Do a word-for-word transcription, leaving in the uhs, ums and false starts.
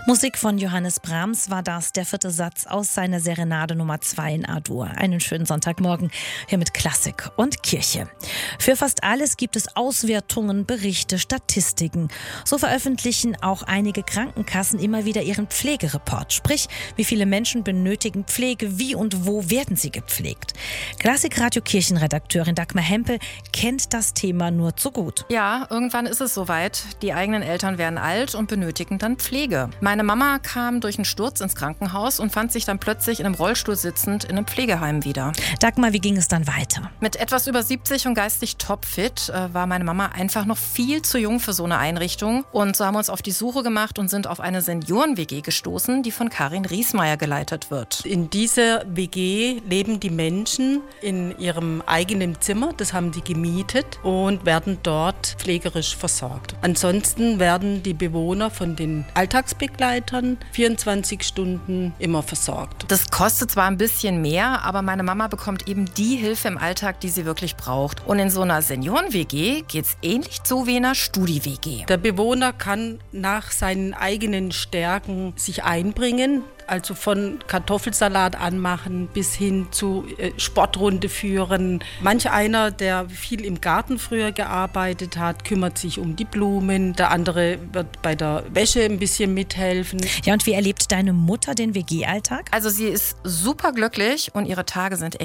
Musik von Johannes Brahms war das, der vierte Satz aus seiner Serenade Nummer zwei in A-Dur. Einen schönen Sonntagmorgen hier mit Klassik und Kirche. Für fast alles gibt es Auswertungen, Berichte, Statistiken. So veröffentlichen auch einige Krankenkassen immer wieder ihren Pflegereport. Sprich, wie viele Menschen benötigen Pflege, wie und wo werden sie gepflegt. Klassikradio-Kirchenredakteurin Dagmar Hempel kennt das Thema nur zu gut. Ja, irgendwann ist es soweit. Die eigenen Eltern werden alt und benötigen dann Pflege. Meine Mama kam durch einen Sturz ins Krankenhaus und fand sich dann plötzlich in einem Rollstuhl sitzend in einem Pflegeheim wieder. Dagmar, wie ging es dann weiter? Mit etwas über siebzig und geistig topfit äh, war meine Mama einfach noch viel zu jung für so eine Einrichtung. Und so haben wir uns auf die Suche gemacht und sind auf eine Senioren-W G gestoßen, die von Karin Riesmeier geleitet wird. In dieser W G leben die Menschen in ihrem eigenen Zimmer, das haben die gemietet und werden dort pflegerisch versorgt. Ansonsten werden die Bewohner von den Alltagsbegleitern vierundzwanzig Stunden immer versorgt. Das kostet zwar ein bisschen mehr, aber meine Mama bekommt eben die Hilfe im Alltag, die sie wirklich braucht. Und in so einer Senioren-W G geht es ähnlich so wie in einer Studi-W G. Der Bewohner kann nach seinen eigenen Stärken sich einbringen. Also von Kartoffelsalat anmachen bis hin zu äh, Sportrunde führen. Manch einer, der viel im Garten früher gearbeitet hat, kümmert sich um die Blumen. Der andere wird bei der Wäsche ein bisschen mithelfen. Ja, und wie erlebt deine Mutter den W G-Alltag? Also sie ist super glücklich und ihre Tage sind echt